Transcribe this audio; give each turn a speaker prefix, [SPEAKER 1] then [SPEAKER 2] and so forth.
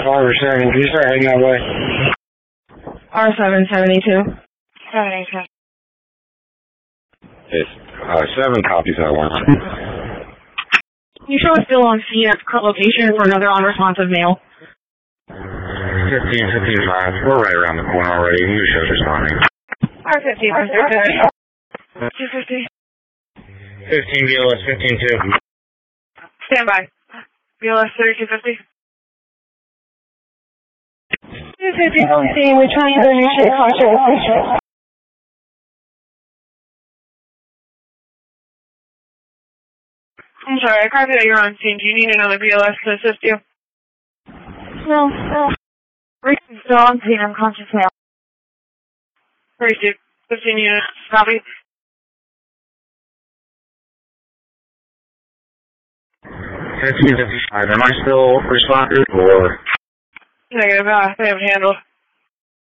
[SPEAKER 1] 5 or 7. Can you start heading that way?
[SPEAKER 2] R772.
[SPEAKER 3] 782.
[SPEAKER 1] It's 7 copies that one.
[SPEAKER 2] You show us still on CX location for another unresponsive male.
[SPEAKER 1] 15, 5. We're right around the corner already. New show's responding.
[SPEAKER 3] R50, 250.
[SPEAKER 1] 15 BLS, 15-2.
[SPEAKER 3] Stand by. BLS 3250.
[SPEAKER 2] 250, we're trying to initiate caution.
[SPEAKER 3] I'm sorry, I copy that you're on scene. Do you need another BLS to assist you?
[SPEAKER 2] No.
[SPEAKER 3] Rick is still on scene. Unconscious male. 32. 15 units. Copy.
[SPEAKER 1] 15-5. Am I still responding or?
[SPEAKER 3] Negative. They have it handled.